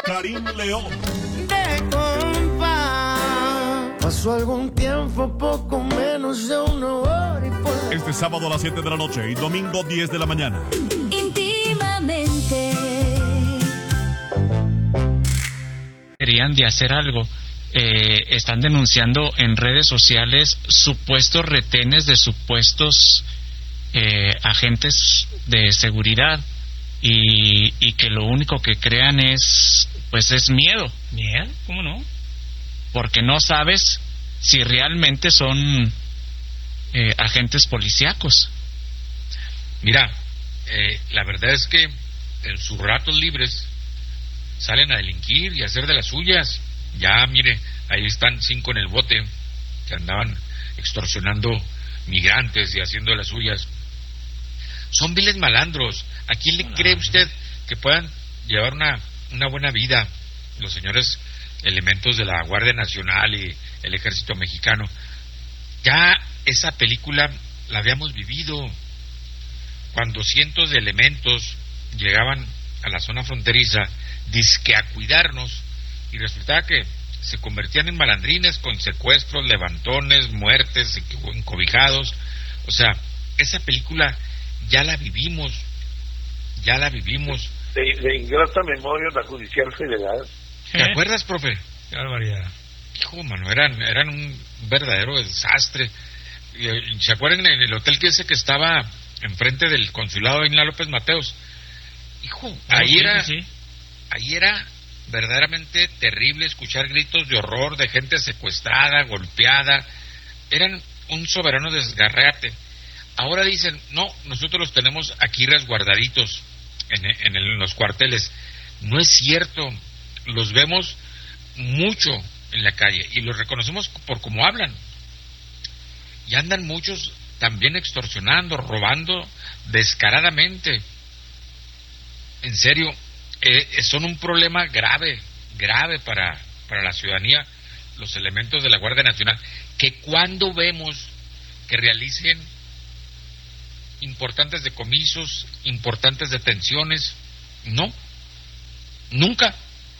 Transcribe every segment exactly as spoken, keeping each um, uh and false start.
Karim León. De compa, pasó algún tiempo, poco menos de una hora y por... Este sábado a las siete de la noche y domingo diez de la mañana. Íntimamente. Querían de hacer algo. Eh, están denunciando en redes sociales supuestos retenes de supuestos eh, agentes de seguridad y, y que lo único que crean es pues es miedo. ¿Miedo? ¿Cómo no? Porque no sabes si realmente son eh, agentes policíacos. Mira, eh, la verdad es que en sus ratos libres salen a delinquir y a hacer de las suyas. Ya, mire, ahí están cinco en el bote que andaban extorsionando migrantes y haciendo de las suyas. Son viles malandros. ¿A quién le cree usted que puedan llevar una, una buena vida los señores elementos de la Guardia Nacional y el Ejército Mexicano? Ya esa película la habíamos vivido cuando cientos de elementos llegaban a la zona fronteriza dizque a cuidarnos y resultaba que se convertían en malandrines con secuestros, levantones, muertes, encobijados. O sea, esa película ya la vivimos, ya la vivimos. De, de ingrata memoria la Judicial Federal. ¿Te ¿Eh? acuerdas, profe? Qué barbaridad. Hijo, mano, eran, eran un verdadero desastre. ¿Se acuerdan en el hotel que ese que estaba enfrente del consulado en la López Mateos? Hijo, ahí sí, era... Sí. Ahí era verdaderamente terrible escuchar gritos de horror de gente secuestrada, golpeada. Eran un soberano desgarrate. Ahora dicen, no, nosotros los tenemos aquí resguardaditos en, en, el, en los cuarteles. No es cierto, los vemos mucho en la calle y los reconocemos por cómo hablan. Y andan muchos también extorsionando, robando descaradamente. En serio, eh, son un problema grave, grave para, para la ciudadanía, los elementos de la Guardia Nacional, que cuando vemos que realicen importantes decomisos, importantes detenciones, no, nunca.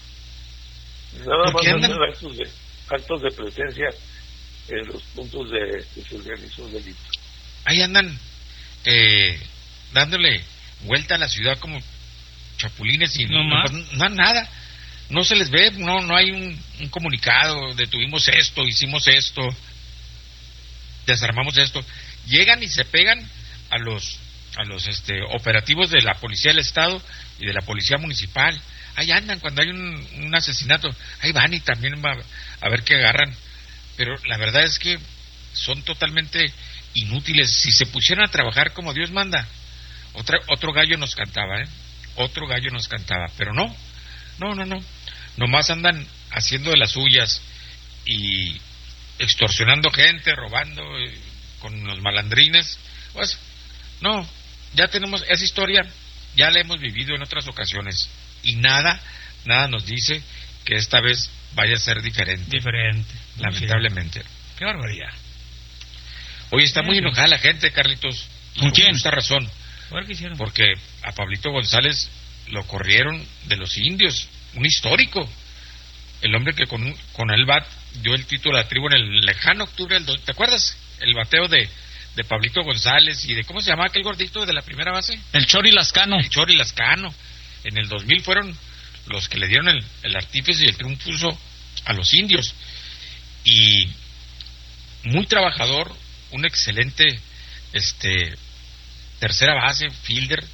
Nada más andan actos de, actos de presencia en los puntos de que se organizó el delito. Ahí andan eh, dándole vuelta a la ciudad como chapulines y no, no, no, no nada, no se les ve, no no hay un, un comunicado, detuvimos esto, hicimos esto, desarmamos esto. Llegan y se pegan a los a los este operativos de la Policía del Estado y de la Policía Municipal. Ahí andan cuando hay un, un asesinato, ahí van y también va a ver qué agarran. Pero la verdad es que son totalmente inútiles. Si se pusieran a trabajar como Dios manda, otra, otro gallo nos cantaba, ¿eh? Otro gallo nos cantaba, pero no, no, no, no. Nomás andan haciendo de las suyas y extorsionando gente, robando eh, con los malandrines. Pues, no, ya tenemos esa historia, ya la hemos vivido en otras ocasiones y nada, nada nos dice que esta vez vaya a ser diferente. Diferente. Lamentablemente. Sí. Qué barbaridad. Hoy está muy enojada la gente, Carlitos. ¿Con quién? Por esta razón. ¿Por qué hicieron? Porque a Pablito González lo corrieron de los indios, un histórico. El hombre que con, con el bat dio el título a la tribu en el lejano octubre del... ¿Te acuerdas? El bateo de, de Pablito González y de... ¿Cómo se llamaba aquel gordito de la primera base? El Chori Lascano. El Chori Lascano. En el dos mil fueron los que le dieron el, el artífice y el triunfo a los indios. Y muy trabajador, un excelente este tercera base, fielder,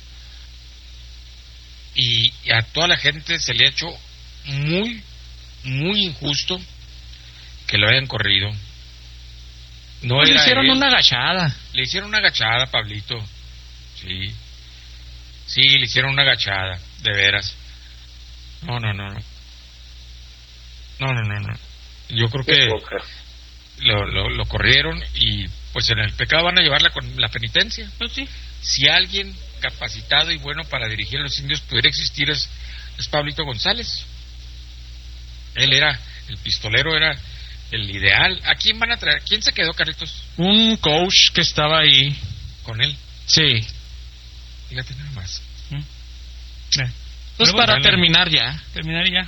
y, y a toda la gente se le ha hecho muy, muy injusto que lo hayan corrido. No pues era le hicieron él. una agachada. Le hicieron una agachada, Pablito. Sí. Sí, le hicieron una agachada, de veras. No, no, no, no. No, no, no, no. Yo creo que lo, lo, lo corrieron y pues en el pecado van a llevar la, la penitencia. Pues sí. Si alguien capacitado y bueno para dirigir a los indios pudiera existir es, es Pablito González. Él era, el pistolero era el ideal. ¿A quién van a traer? ¿Quién se quedó, Carlitos? Un coach que estaba ahí. ¿Con él? Sí. Fíjate nada más. ¿Mm? Eh. Pues para terminar ya. Terminar ya.